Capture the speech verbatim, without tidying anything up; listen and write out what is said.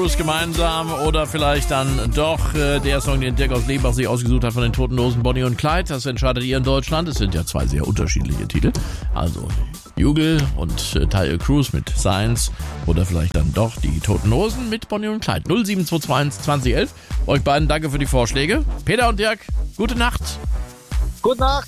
Cruise gemeinsam oder vielleicht dann doch äh, der Song, den Dirk aus Lebach sich ausgesucht hat von den Toten Hosen, Bonnie und Clyde. Das entscheidet ihr in Deutschland. Es sind ja zwei sehr unterschiedliche Titel. Also Jugel und äh, Tayo Cruz mit Science oder vielleicht dann doch die Toten Hosen mit Bonnie und Clyde. null sieben zwei zwei eins zwanzig elf. Euch beiden danke für die Vorschläge. Peter und Dirk, gute Nacht. Gute Nacht.